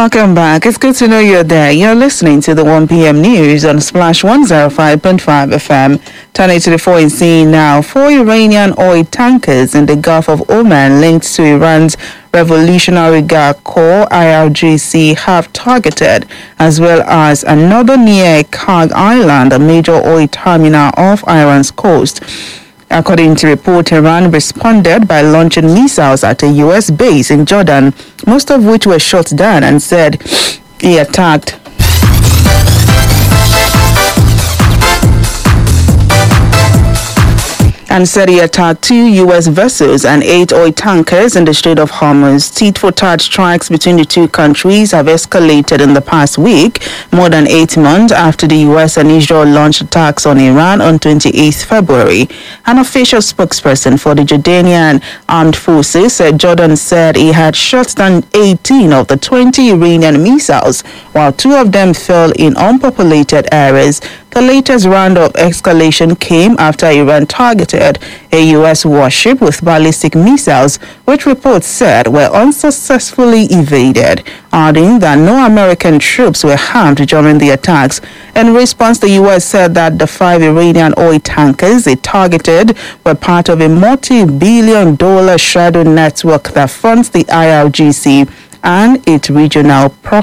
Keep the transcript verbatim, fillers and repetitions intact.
Welcome back. It's good to know you're there. You're listening to the one p.m. news on Splash one oh five point five F M. Turning to the foreign scene now. Four Iranian oil tankers in the Gulf of Oman linked to Iran's Revolutionary Guard Corps I R G C have targeted, as well as another near Karg Island, a major oil terminal off Iran's coast. According to report, Iran responded by launching missiles at a U S base in Jordan, most of which were shot down, and said he attacked and said he attacked two U S vessels and eight oil tankers in the Strait of Hormuz. Tit-for-tat strikes between the two countries have escalated in the past week, more than eight months after the U S and Israel launched attacks on Iran on twenty-eighth February. An official spokesperson for the Jordanian Armed Forces said Jordan said he had shot down eighteen of the twenty Iranian missiles, while two of them fell in unpopulated areas. The latest round of escalation came after Iran targeted a U S warship with ballistic missiles, which reports said were unsuccessfully evaded, adding that no American troops were harmed during the attacks. In response, the U S said that the five Iranian oil tankers it targeted were part of a multi-billion dollar shadow network that funds the I R G C and its regional proxy.